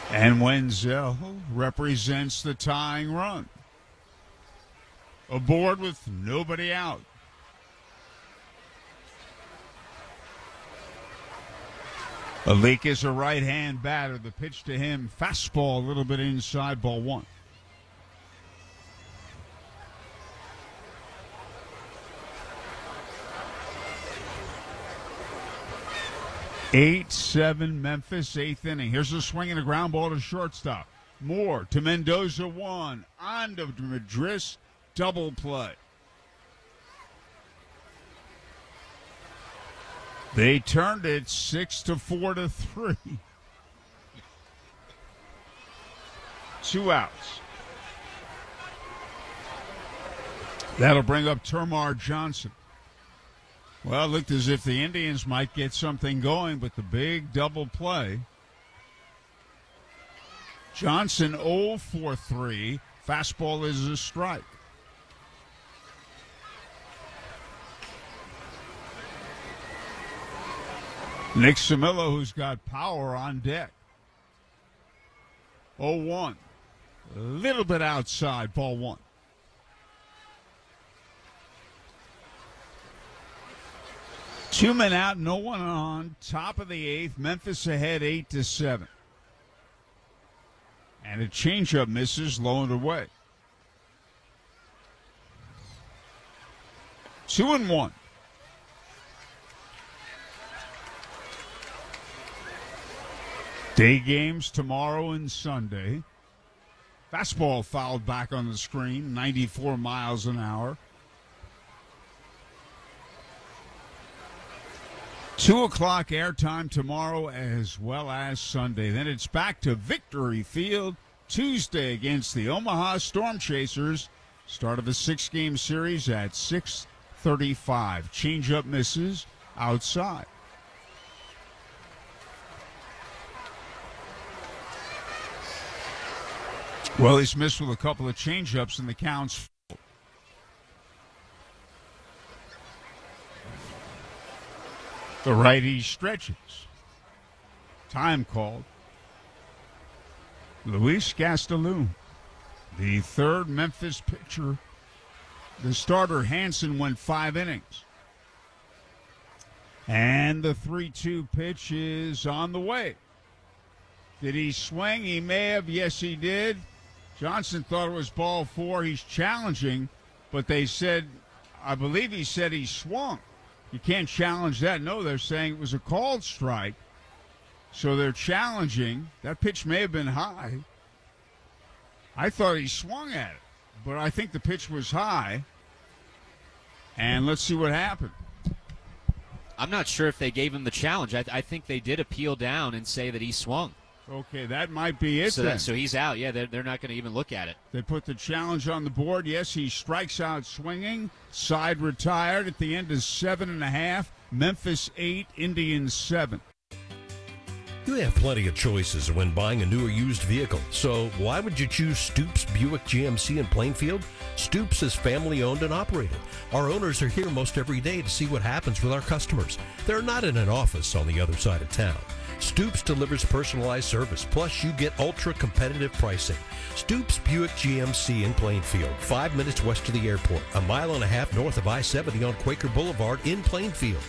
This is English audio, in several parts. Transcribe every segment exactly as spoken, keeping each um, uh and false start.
And Wenzel represents the tying run. Aboard with nobody out. Alik is a right-hand batter. The pitch to him, fastball a little bit inside, ball one. eight seven Memphis, eighth inning. Here's a swing and a ground ball to shortstop. Moore to Mendoza, one. On to Madris, double play. They turned it six to four to three. Two outs. That'll bring up Termarr Johnson. Well, it looked as if the Indians might get something going, but the big double play. Johnson oh for three. Fastball is a strike. Nick Samillo, who's got power on deck. oh one. A little bit outside, ball one. Two men out, no one on. Top of the eighth. Memphis ahead eight to seven. And a changeup misses, low and away. Two and one. Day games tomorrow and Sunday. Fastball fouled back on the screen, ninety-four miles an hour. Two o'clock airtime tomorrow as well as Sunday. Then it's back to Victory Field Tuesday against the Omaha Storm Chasers. Start of a six-game series at six thirty-five. Changeup misses outside. Well, he's missed with a couple of changeups and the count's full. The righty stretches. Time called. Luis Gastelum, the third Memphis pitcher. The starter, Hansen, went five innings. And the three two pitch is on the way. Did he swing? He may have. Yes, he did. Johnson thought it was ball four. He's challenging, but they said, I believe he said he swung. You can't challenge that. No, they're saying it was a called strike. So they're challenging. That pitch may have been high. I thought he swung at it, but I think the pitch was high. And let's see what happened. I'm not sure if they gave him the challenge. I, I think they did appeal down and say that he swung. Okay, that might be it so then. That, so he's out. Yeah, they're, they're not going to even look at it. They put the challenge on the board. Yes, he strikes out swinging. Side retired. At the end is seven and a half. Memphis eight, Indians seven. You have plenty of choices when buying a new or used vehicle. So why would you choose Stoops Buick G M C in Plainfield? Stoops is family owned and operated. Our owners are here most every day to see what happens with our customers. They're not in an office on the other side of town. Stoops delivers personalized service, plus you get ultra-competitive pricing. Stoops Buick G M C in Plainfield, five minutes west of the airport, a mile and a half north of I seventy on Quaker Boulevard in Plainfield.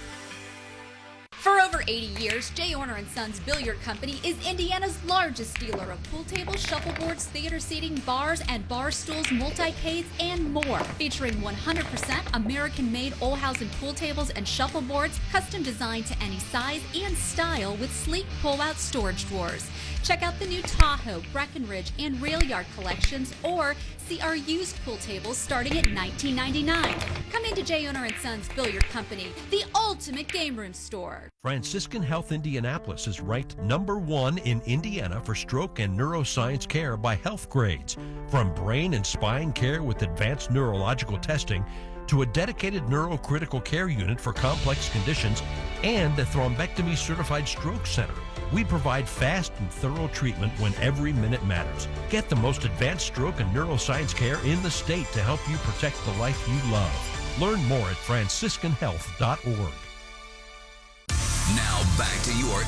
For over eighty years, Jay Orner and Sons Billiard Company is Indiana's largest dealer of pool tables, shuffleboards, theater seating, bars, and bar stools, multi-cades, and more. Featuring one hundred percent American-made Olhausen pool tables and shuffleboards, custom designed to any size and style with sleek pull-out storage drawers. Check out the new Tahoe, Breckenridge, and Rail Yard collections, or see our used pool tables starting at nineteen ninety-nine dollars. Come into Jay Orner and Sons Billiard Company, the ultimate game room store. Franciscan Health Indianapolis is ranked number one in Indiana for stroke and neuroscience care by Health Grades. From brain and spine care with advanced neurological testing to a dedicated neurocritical care unit for complex conditions and a thrombectomy certified stroke center. We provide fast and thorough treatment when every minute matters. Get the most advanced stroke and neuroscience care in the state to help you protect the life you love. Learn more at franciscan health dot org. Now back to your